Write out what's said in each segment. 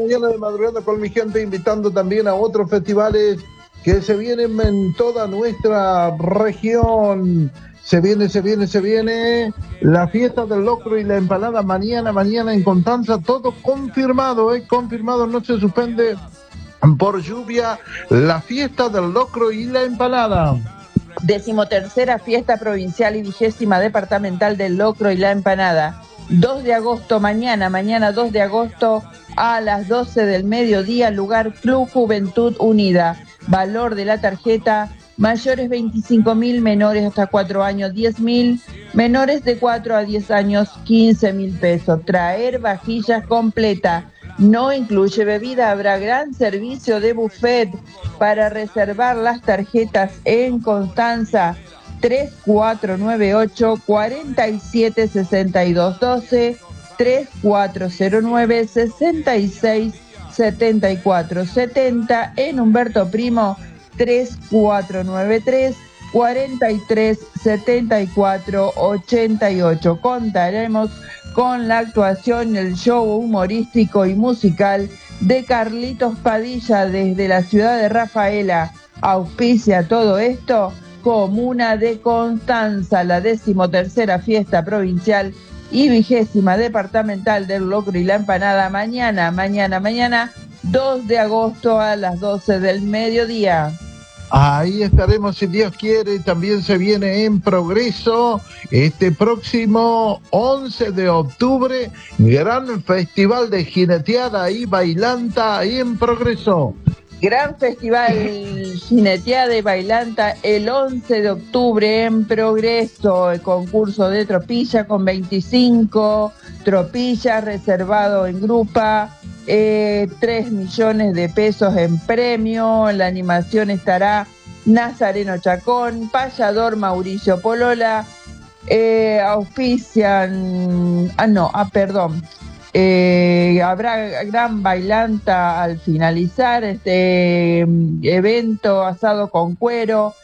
mañana de Madrugada con mi gente, invitando también a otros festivales que se vienen en toda nuestra región. Se viene la fiesta del locro y la empanada mañana en Constanza, todo confirmado, confirmado, no se suspende por lluvia, la fiesta del locro y la empanada. 13ª fiesta provincial y 20ª departamental del locro y la empanada. 2 de agosto, mañana 2 de agosto a las 12 del mediodía, lugar Club Juventud Unida. Valor de la tarjeta: mayores 25.000, menores hasta 4 años 10.000, menores de 4 a 10 años 15.000 pesos. Traer vajillas completa. No incluye bebida, habrá gran servicio de buffet. Para reservar las tarjetas en Constanza, 3498-476212, 3409-667470, en Humberto Primo, 3493-437488. Contaremos con la actuación y el show humorístico y musical de Carlitos Padilla desde la ciudad de Rafaela. Auspicia todo esto Comuna de Constanza, la 13ª fiesta provincial y 20ª departamental del locro y la empanada. Mañana, 2 de agosto a las 12 del mediodía. Ahí estaremos si Dios quiere. También se viene en Progreso este próximo 11 de octubre, gran festival de jineteada y bailanta ahí en Progreso. Gran festival jineteada y bailanta el 11 de octubre en Progreso. El concurso de tropilla con 25 tropillas reservado en grupa. 3 millones de pesos en premio. En la animación estará Nazareno Chacón, payador Mauricio Polola, auspician, habrá gran bailanta al finalizar este evento, asado con cuero,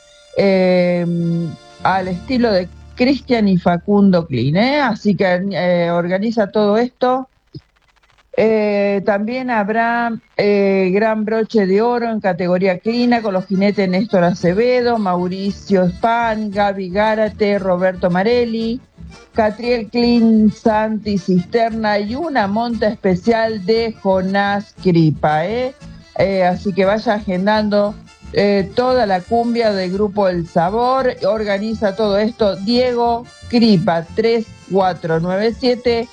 al estilo de Cristian y Facundo Klein, así que organiza todo esto. También habrá gran broche de oro en categoría clina con los jinetes Néstor Acevedo, Mauricio Span, Gaby Gárate, Roberto Marelli, Catriel Klein, Santi Cisterna y una monta especial de Jonás Cripa. Así que vaya agendando toda la cumbia del grupo El Sabor. Organiza todo esto Diego Cripa, 3497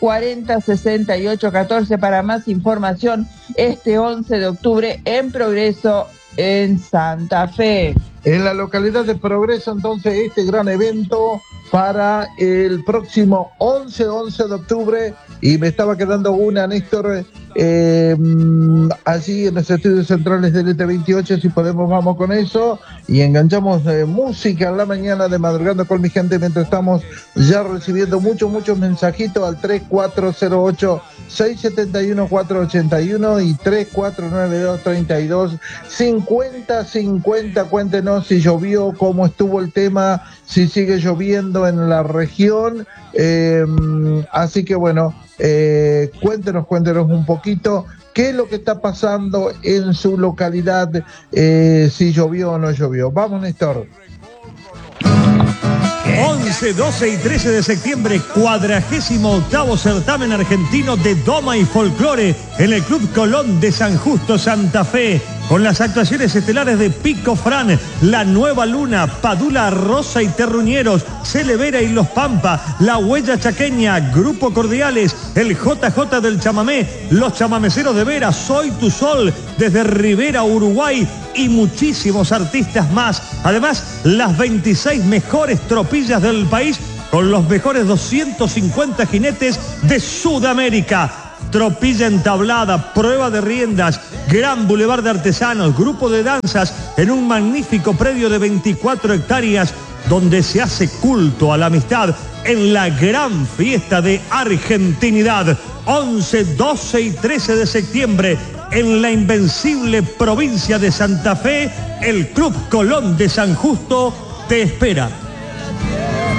406814 para más información. Este 11 de octubre en Progreso, en Santa Fe. En la localidad de Progreso, entonces, este gran evento para el próximo 11 de octubre. Y me estaba quedando una, Néstor, allí en los estudios centrales del ET28, si podemos vamos con eso y enganchamos música en la mañana de Madrugando con mi gente, mientras estamos ya recibiendo muchos mensajitos al 3408-671-481 y 3492-325050. Cuéntenos si llovió, cómo estuvo el tema, si sigue lloviendo en la región, así que bueno, cuéntenos un poquito qué es lo que está pasando en su localidad, si llovió o no llovió. Vamos, Néstor. 11, 12 y 13 de septiembre, 48º certamen argentino de Doma y Folclore en el Club Colón de San Justo, Santa Fe, con las actuaciones estelares de Pico Fran, La Nueva Luna, Padula Rosa y Terruñeros, Celevera y Los Pampa, La Huella Chaqueña, Grupo Cordiales, el JJ del Chamamé, Los Chamameceros de Vera, Soy Tu Sol, desde Rivera, Uruguay, y muchísimos artistas más. Además, las 26 mejores tropillas del país con los mejores 250 jinetes de Sudamérica. Tropilla entablada, prueba de riendas, gran bulevar de artesanos, grupo de danzas en un magnífico predio de 24 hectáreas donde se hace culto a la amistad en la gran fiesta de argentinidad. 11, 12 y 13 de septiembre en la invencible provincia de Santa Fe, el Club Colón de San Justo te espera.